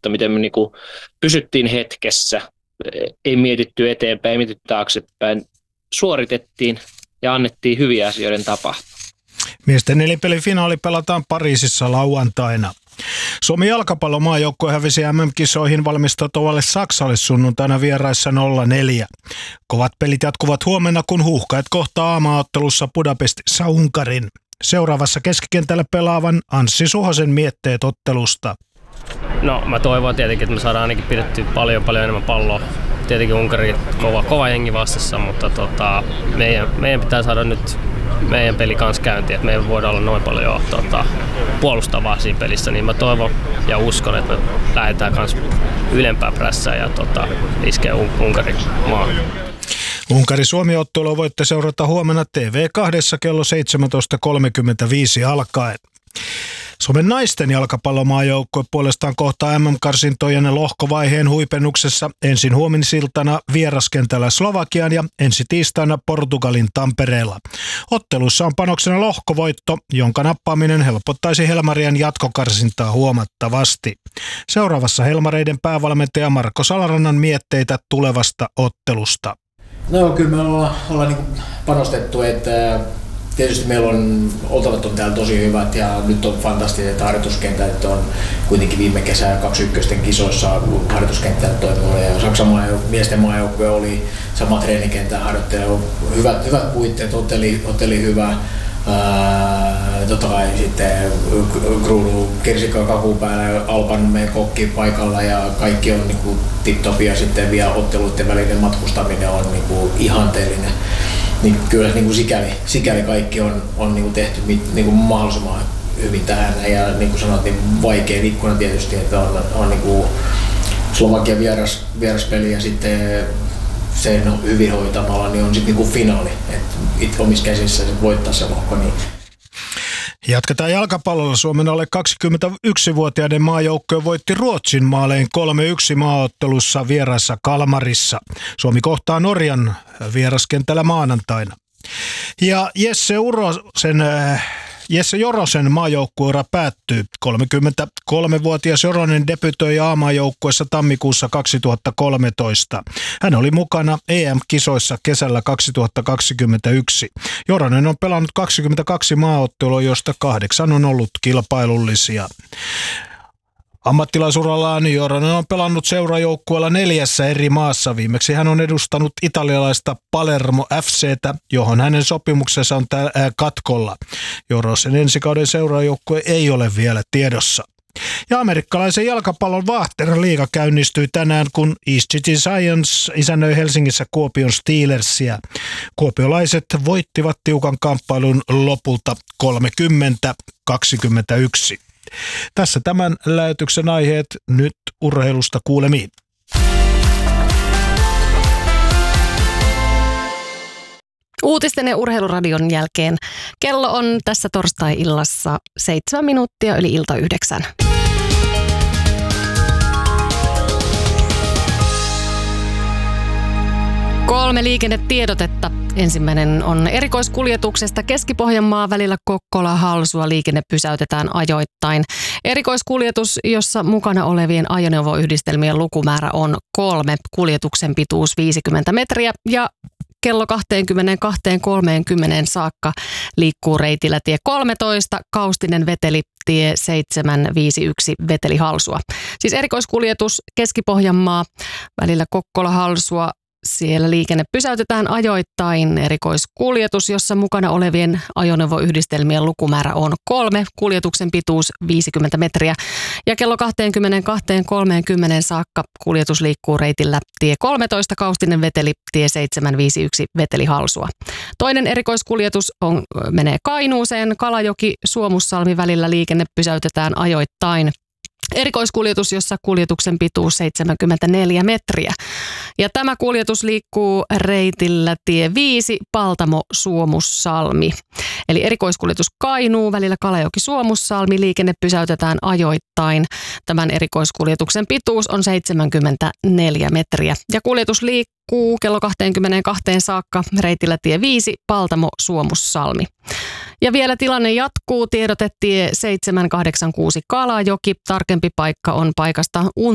mutta miten me niin kuin pysyttiin hetkessä, ei mietitty eteenpäin, ei mietitty taaksepäin, suoritettiin ja annettiin hyviä asioiden tapahtua. Miesten nelipelifinaali pelataan Pariisissa lauantaina. Suomen jalkapallomaajoukkue hävisi MM-kisoihin valmistautuvalle Saksalle sunnuntaina vieraissa 0-4. Kovat pelit jatkuvat huomenna, kun Huuhkajat kohtaa aamaottelussa Budapestissa Unkarin. Seuraavassa keskikentällä pelaavan Anssi Suhosen mietteet ottelusta. No mä toivon tietenkin, että me saadaan ainakin pidettyä paljon enemmän palloa. Tietenkin Unkari kova jengi vastassa, mutta meidän pitää saada nyt meidän peli kanssa käyntiin, että me ei voida olla noin paljon puolustavaa siinä pelissä, niin mä toivon ja uskon, että me lähdetään kanssa ylempää prässää ja iskee Unkarin maahan. Unkari-Suomi-ottelua voitte seurata huomenna TV2 kello 17.35 alkaen. Suomen naisten jalkapallomaajoukkue puolestaan kohtaa MM-karsintojen lohkovaiheen huipennuksessa ensin huomisiltana vieraskentällä Slovakian ja ensi tiistaina Portugalin Tampereella. Ottelussa on panoksena lohkovoitto, jonka nappaaminen helpottaisi Helmarien jatkokarsintaa huomattavasti. Seuraavassa Helmareiden päävalmentaja Marko Salarannan mietteitä tulevasta ottelusta. No kyllä me ollaan niin panostettu, että tietysti meillä on oltavat on täällä tosi hyvät ja nyt on fantastiset harjoituskentät, että on kuitenkin viime kesänä 21 kisoissa harjoituskenttää toiminut ja Saksan miesten maajoukkue oli sama treenikentän harjoittelu, hyvät puitteet, otteli hyvä. Totta kai sitten Kruunu kirsikka kaku päällä, Alpan meidän kokki paikalla ja kaikki on niinku tip-top ja sitten vielä otteluiden välinen matkustaminen on niinku ihanteellinen. Niin kyllä niinku sikäli kaikki on niinku tehty niinku mahdollisimman hyvin tähän ja niin kuin sanoit, niin vaikea ikkuna tietysti, että on niinku Slovakian vieraspeli ja sitten sen hyvin hoitamalla niin on sitten niinku finaali, että omissa käsissä se voittaa se lohko. Niin. Jatketaan jalkapallolla. Suomen alle 21-vuotiaiden maajoukkue voitti Ruotsin maalein 3-1 maaottelussa vieraissa Kalmarissa. Suomi kohtaa Norjan vieraskentällä maanantaina. Ja Jesse Jorosen maajoukkueura päättyy. 33-vuotias Joronen debytoi A-maajoukkueessa tammikuussa 2013. Hän oli mukana EM-kisoissa kesällä 2021. Joronen on pelannut 22 maaottelua, josta 8 on ollut kilpailullisia. Ammattilaisurallaan Joronen on pelannut seurajoukkueella 4 eri maassa. Viimeksi hän on edustanut italialaista Palermo FC:tä, johon hänen sopimuksensa on katkolla. Jorosen ensikauden seurajoukkue ei ole vielä tiedossa. Ja amerikkalaisen jalkapallon Vaahtera-liiga käynnistyi tänään, kun East City Giants isännöi Helsingissä Kuopion Steelersia. Kuopiolaiset voittivat tiukan kamppailun lopulta 30-21. Tässä tämän lähetyksen aiheet, nyt urheilusta kuulemiin. Uutisten ja urheiluradion jälkeen kello on tässä torstai-illassa 7 minuuttia yli ilta 9. Kolme liikennetiedotetta. Ensimmäinen on erikoiskuljetuksesta Keski-Pohjanmaa välillä Kokkola-Halsua. Liikenne pysäytetään ajoittain. Erikoiskuljetus, jossa mukana olevien ajoneuvoyhdistelmien lukumäärä on 3. Kuljetuksen pituus 50 metriä ja kello 22.30 saakka liikkuu reitillä tie 13, Kaustinen Veteli, tie 751 Veteli Halsua. Siis erikoiskuljetus Keski-Pohjanmaa välillä Kokkola-Halsua. Siellä liikenne pysäytetään ajoittain. Erikoiskuljetus, jossa mukana olevien ajoneuvoyhdistelmien lukumäärä on 3, kuljetuksen pituus 50 metriä. Ja kello 22.30 saakka kuljetus liikkuu reitillä tie 13, Kaustinen Veteli, tie 751 Veteli Halsua. Toinen erikoiskuljetus menee Kainuuseen, Kalajoki, Suomussalmi välillä liikenne pysäytetään ajoittain. Erikoiskuljetus, jossa kuljetuksen pituus 74 metriä. Ja tämä kuljetus liikkuu reitillä tie 5, Paltamo, Suomussalmi. Eli erikoiskuljetus Kainuu välillä Kalajoki-Suomussalmi. Liikenne pysäytetään ajoittain. Tämän erikoiskuljetuksen pituus on 74 metriä. Ja kuljetus liikkuu kello 22 saakka reitillä tie 5, Paltamo, Suomussalmi. Ja vielä tilanne jatkuu. Tiedotetie 786 Kalajoki. Tarkempi paikka on paikasta